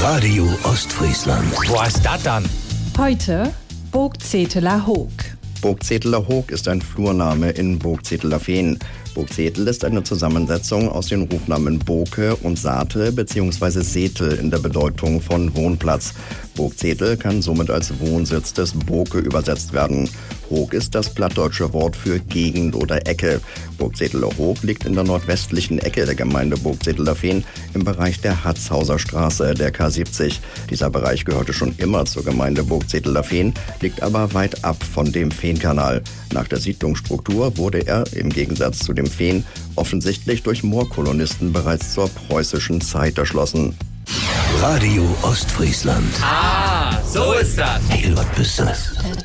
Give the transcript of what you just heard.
Radio Ostfriesland. Wo ist das dann? Heute Burg Zeteler Hoog. Burg Zeteler Hoog ist ein Flurname in Burg Zeteler Fehn. Burg Zetel ist eine Zusammensetzung aus den Rufnamen Boke und Saate bzw. Setel in der Bedeutung von Wohnplatz. Burg Zetel kann somit als Wohnsitz des Boke übersetzt werden. Hoog ist das plattdeutsche Wort für Gegend oder Ecke. Burg Zeteler Hoog liegt in der nordwestlichen Ecke der Gemeinde Burg Zeteler Fehn im Bereich der Hatzhauser Straße, der K70. Dieser Bereich gehörte schon immer zur Gemeinde Burg Zeteler Fehn, liegt aber weit ab von dem Feenkanal. Nach der Siedlungsstruktur wurde er, im Gegensatz zu dem Fehn, offensichtlich durch Moorkolonisten bereits zur preußischen Zeit erschlossen. Radio Ostfriesland. Ah, so ist das. Hey, was bist du?